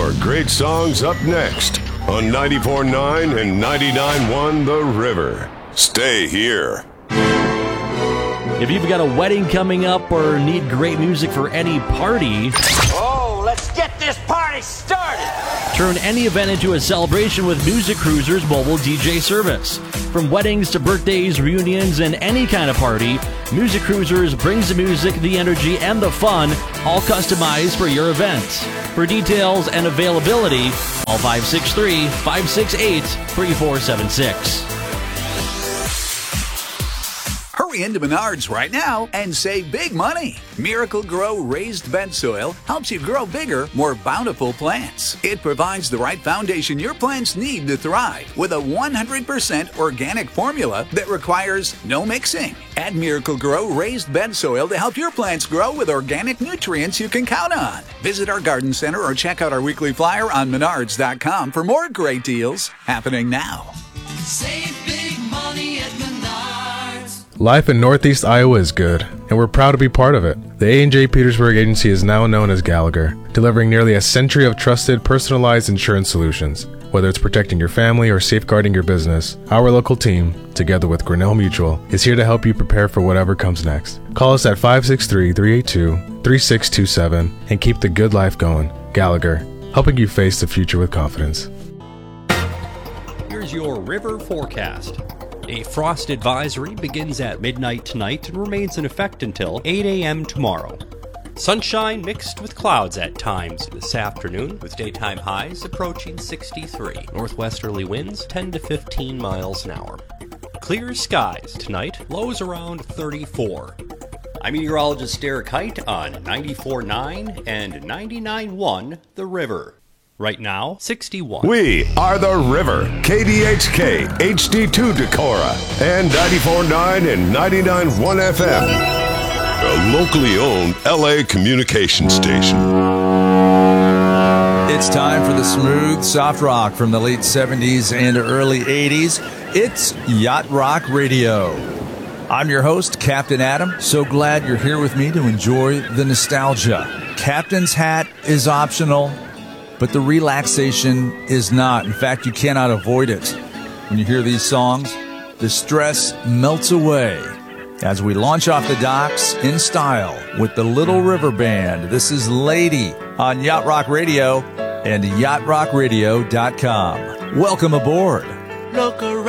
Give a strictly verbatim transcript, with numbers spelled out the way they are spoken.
more great songs up next on ninety-four point nine and ninety-nine point one The River. Stay here. If you've got a wedding coming up or need great music for any party, oh, let's get this party started! Turn any event into a celebration with Music Cruiser's mobile D J service. From weddings to birthdays, reunions, and any kind of party, Music Cruisers brings the music, the energy, and the fun, all customized for your event. For details and availability, call five six three, five six eight, three four seven six. Hurry into Menards right now and save big money. Miracle Grow Raised Bed Soil helps you grow bigger, more bountiful plants. It provides the right foundation your plants need to thrive with a one hundred percent organic formula that requires no mixing. Add Miracle Grow Raised Bed Soil to help your plants grow with organic nutrients you can count on. Visit our garden center or check out our weekly flyer on menards dot com for more great deals happening now. Save big money at Menards. Life in Northeast Iowa is good, and we're proud to be part of it. The A and J Petersburg Agency is now known as Gallagher, delivering nearly a century of trusted, personalized insurance solutions. Whether it's protecting your family or safeguarding your business, our local team, together with Grinnell Mutual, is here to help you prepare for whatever comes next. Call us at five six three, three eight two, three six two seven and keep the good life going. Gallagher, helping you face the future with confidence. Here's your river forecast. A frost advisory begins at midnight tonight and remains in effect until eight a.m. tomorrow. Sunshine mixed with clouds at times this afternoon, with daytime highs approaching sixty-three. Northwesterly winds ten to fifteen miles an hour. Clear skies tonight, lows around thirty-four. I'm meteorologist Derek Height on ninety-four point nine and ninety-nine point one The River. Right now, sixty-one. We are The River, K D H K, H D two Decorah, and ninety-four point nine and ninety-nine point one F M. A locally owned L A communication station. It's time for the smooth, soft rock from the late seventies and early eighties. It's Yacht Rock Radio. I'm your host, Captain Adam. So glad you're here with me to enjoy the nostalgia. Captain's hat is optional, but the relaxation is not. In fact, you cannot avoid it. When you hear these songs, the stress melts away as we launch off the docks in style with the Little River Band. This is Lady on Yacht Rock Radio and yacht rock radio dot com. Welcome aboard. Look around.